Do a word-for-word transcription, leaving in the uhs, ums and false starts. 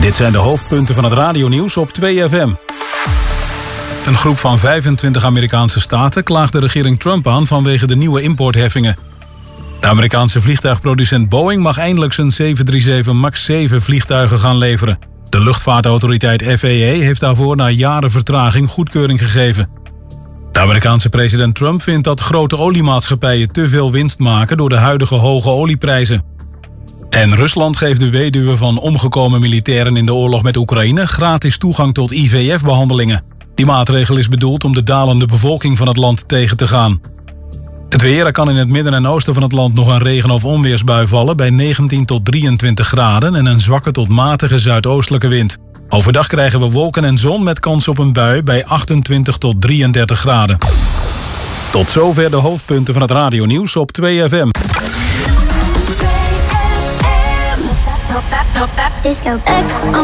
Dit zijn de hoofdpunten van het radionieuws op twee F M. Een groep van vijfentwintig Amerikaanse staten klaagt de regering Trump aan vanwege de nieuwe importheffingen. De Amerikaanse vliegtuigproducent Boeing mag eindelijk zijn zeven drie zeven max zeven vliegtuigen gaan leveren. De luchtvaartautoriteit F A A heeft daarvoor na jaren vertraging goedkeuring gegeven. De Amerikaanse president Trump vindt dat grote oliemaatschappijen te veel winst maken door de huidige hoge olieprijzen. En Rusland geeft de weduwen van omgekomen militairen in de oorlog met Oekraïne gratis toegang tot I V F-behandelingen. Die maatregel is bedoeld om de dalende bevolking van het land tegen te gaan. Het weer, er kan in het midden en oosten van het land nog een regen- of onweersbui vallen bij negentien tot drieëntwintig graden en een zwakke tot matige zuidoostelijke wind. Overdag krijgen we wolken en zon met kans op een bui bij achtentwintig tot drieëndertig graden. Tot zover de hoofdpunten van het radionieuws op twee F M. Disco X on